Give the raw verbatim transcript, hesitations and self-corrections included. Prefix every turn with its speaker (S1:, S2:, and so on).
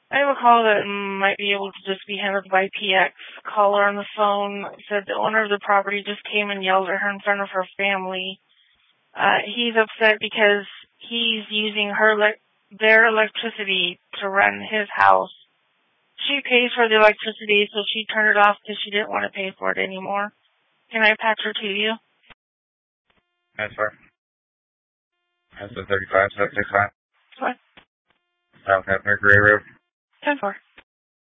S1: I have a call that might be able to just be handled by P X. Caller on the phone said the owner of the property just came and yelled at her in front of her family. Uh, he's upset because he's using her le- their electricity to run his house. She pays for the electricity, so she turned it off because she didn't want to pay for it anymore. Can I patch her to you?
S2: That's fine. That's the thirty-five, seven six five.
S1: What?
S2: South Avenue, Gray Road.
S1: ten four.